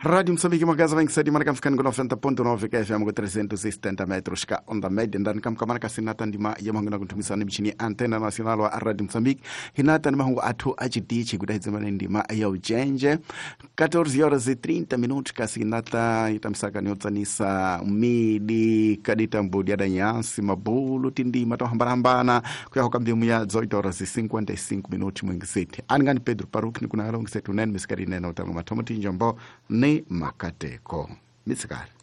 Rádio Moçambique, uma casa bem que se de marca ficando com 90.9 FM com 370 metros ka onda média ndani kama kamara kasinata ndima ya mahungu na kutumisa ni bichini antena nacional wa Rádio Moçambique hinata ni mahungu atu ajidichi kudaiza mani ndima ya ujenje 14h30 kasinata itamsaka ni utanisa midi kadita mbudi ada nyansi mabulu tindima tohambana kwa hokambimu ya 18h55 mwingi siti angani Pedro Paruk ni kuna alongi setu nene miskari nena utangu matomoti njambo ni makateko miskari